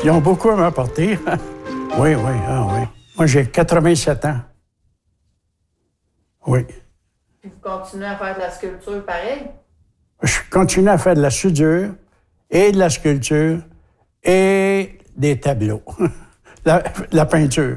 Ils ont beaucoup à m'apporter. Oui. Moi, j'ai 87 ans. Oui. Puis vous continuez à faire de la sculpture pareil? Je continue à faire de la soudure et de la sculpture et des tableaux. la peinture.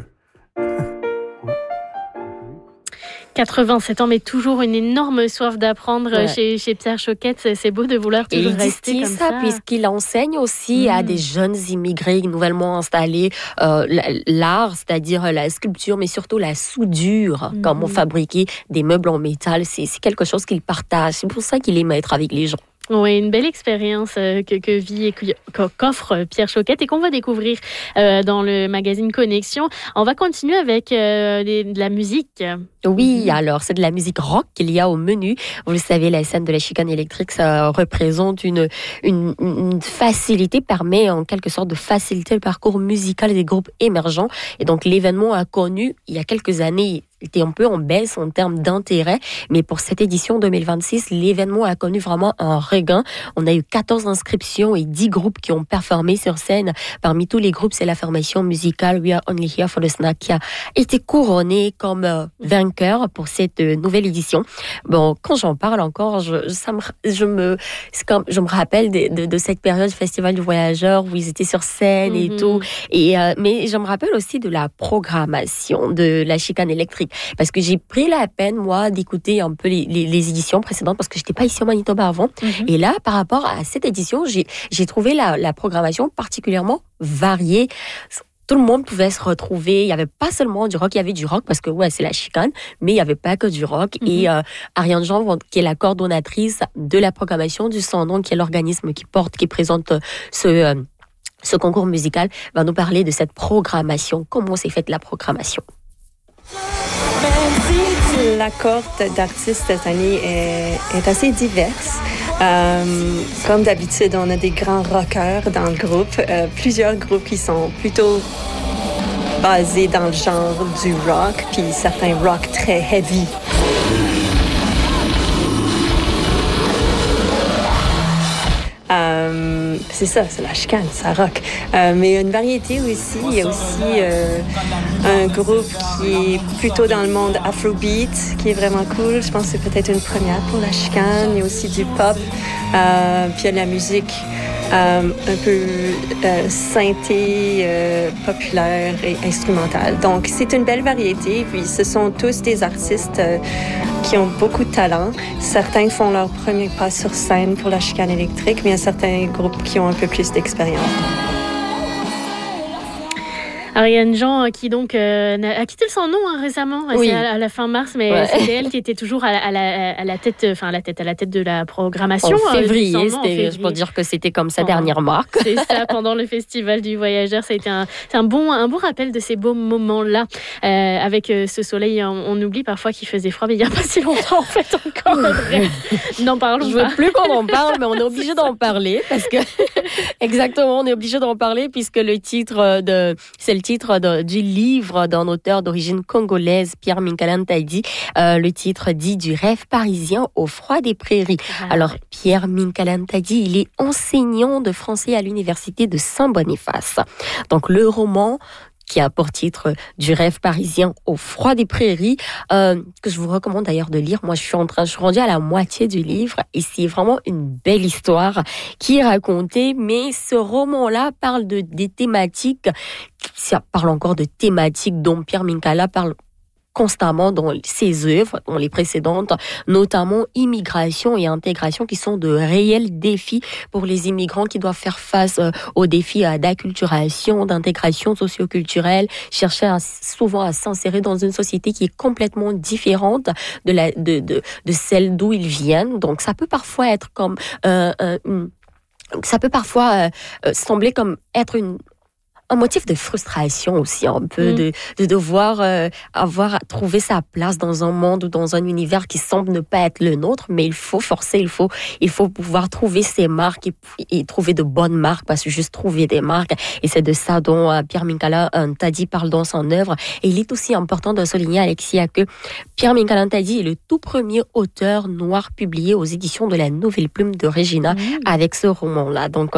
87 ans, mais toujours une énorme soif d'apprendre chez Pierre Choquette. C'est beau de vouloir toujours rester comme ça. Puisqu'il enseigne aussi à des jeunes immigrés nouvellement installés l'art, c'est-à-dire la sculpture, mais surtout la soudure, comment fabriquer des meubles en métal. C'est quelque chose qu'il partage. C'est pour ça qu'il aime être avec les gens. Oui, une belle expérience que vit et qu'offre Pierre Choquette et qu'on va découvrir dans le magazine Connexion. On va continuer avec de la musique. Oui, alors c'est de la musique rock qu'il y a au menu. Vous le savez, la scène de la chicane électrique, ça représente une facilité, permet en quelque sorte de faciliter le parcours musical des groupes émergents. Et donc l'événement a connu, il y a quelques années, était un peu en baisse en termes d'intérêt, mais pour cette édition 2026, l'événement a connu vraiment un regain. On a eu 14 inscriptions et 10 groupes qui ont performé sur scène. Parmi tous les groupes, c'est la formation musicale We Are Only Here for the Snack qui a été couronnée comme vainqueur pour cette nouvelle édition. Bon, quand j'en parle encore, je me rappelle de cette période du Festival du Voyageur où ils étaient sur scène et tout. Mais je me rappelle aussi de la programmation de la chicane électrique. Parce que j'ai pris la peine, moi, d'écouter un peu les éditions précédentes parce que je n'étais pas ici au Manitoba avant. Et là, par rapport à cette édition, j'ai trouvé la programmation particulièrement variée. Tout le monde pouvait se retrouver. Il n'y avait pas seulement du rock, il y avait du rock parce que c'est la chicane, mais il n'y avait pas que du rock. Et Ariane Jean, qui est la coordonnatrice de la programmation du Sandon, qui est l'organisme qui présente ce concours musical, va nous parler de cette programmation. Comment s'est faite la programmation? La cohorte d'artistes cette année est assez diverse. Comme d'habitude, on a des grands rockers dans le groupe. Plusieurs groupes qui sont plutôt basés dans le genre du rock, puis certains rock très heavy. C'est ça, c'est la chicane, ça rock. Mais il y a une variété aussi. Il y a aussi un groupe qui est plutôt dans le monde afrobeat, qui est vraiment cool. Je pense que c'est peut-être une première pour la chicane. Il y a aussi du pop. Puis il y a de la musique un peu synthé, populaire et instrumentale. Donc, c'est une belle variété. Puis, ce sont tous des artistes qui ont beaucoup de talent. Certains font leur premier pas sur scène pour la chicane électrique, mais il y a certains groupes qui ont un peu plus d'expérience. Ariane Jean, qui donc a quitté son nom récemment, à la fin mars, mais c'était elle qui était toujours à la tête de la programmation. En février, je peux dire que c'était comme sa dernière marque. C'est ça, pendant le Festival du Voyageur, ça a été un bon rappel de ces beaux moments-là. Avec ce soleil, on oublie parfois qu'il faisait froid, mais il n'y a pas si longtemps en fait encore. N'en parlons pas. Je veux plus qu'on en parle, mais on est obligé d'en parler parce que exactement, on est obligé d'en parler puisque c'est le titre du livre d'un auteur d'origine congolaise, Pierre Minkalantadi. Le titre dit « Du rêve parisien au froid des prairies ». Alors, Pierre Minkalantadi, il est enseignant de français à l'université de Saint-Boniface. Donc, le roman qui a pour titre « Du rêve parisien au froid des prairies », que je vous recommande d'ailleurs de lire. Moi, je suis rendue à la moitié du livre et c'est vraiment une belle histoire qui est racontée. Mais ce roman-là parle des thématiques, ça parle encore de thématiques dont Pierre Minkala parle constamment dans ses œuvres, dans les précédentes, notamment immigration et intégration, qui sont de réels défis pour les immigrants qui doivent faire face aux défis d'acculturation, d'intégration socioculturelle, chercher souvent à s'insérer dans une société qui est complètement différente de celle d'où ils viennent. Donc ça peut parfois être comme sembler comme être un motif de frustration aussi, un peu de devoir avoir trouvé sa place dans un monde ou dans un univers qui semble ne pas être le nôtre, mais il faut forcer, il faut pouvoir trouver ses marques et trouver de bonnes marques, parce que juste trouver des marques, et c'est de ça dont Pierre Minkalantadi parle dans son œuvre. Et il est aussi important de souligner, Alexia, que Pierre Minkalantadi est le tout premier auteur noir publié aux éditions de la Nouvelle Plume de Regina avec ce roman-là. Donc